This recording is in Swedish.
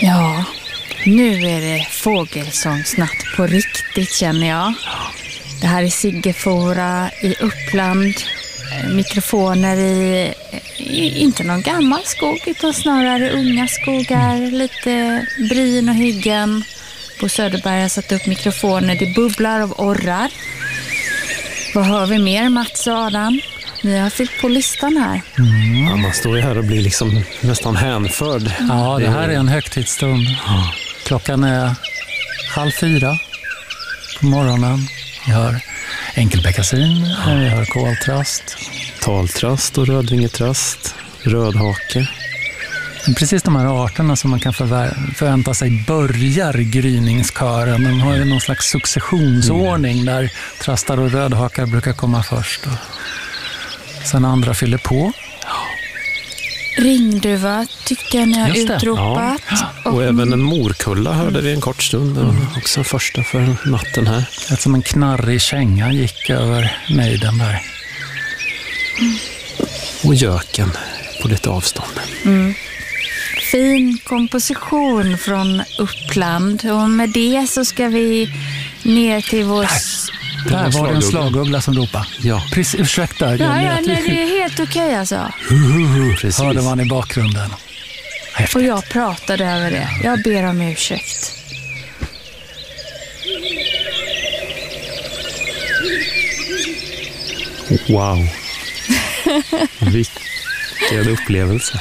Ja, nu är det fågelsångsnatt på riktigt, känner jag. Det här är Siggefora i Uppland. Mikrofoner i inte någon gammal skog utan snarare unga skogar. Lite bryn och hyggen. På Söderberg har satt upp mikrofoner. Det bubblar av orrar. Vad hör vi mer, Mats och Adam? Ni har fyllt på listan här. Ja, man står ju här och blir liksom nästan hänförd. Ja, det här är en högtidsstund. Klockan är 3:30 på morgonen. Jag hör enkelbeckasin, jag hör koltrast. Taltrast och rödvingetrast, rödhake. Precis de här arterna som man kan förvänta sig börjar gryningskören. De har ju någon slags successionsordning där trastar och rödhakar brukar komma först. Och sen andra fyller på. Ringduva tyckte jag ni har utropat. Ja. Och även en morkulla hörde vi en kort stund. Också den första för natten här. Det som en knarrig känga gick över nejden där. Och göken på lite avstånd. Fin komposition från Uppland. Och med det så ska vi ner till vår... Där var det en slaguggla som ropade. Ja. Precis, ursäkta. Nej, det är helt okej alltså. Precis. Hörde man i bakgrunden. Häftigt. Och jag pratade över det. Jag ber om ursäkt. Wow. Vilken upplevelse.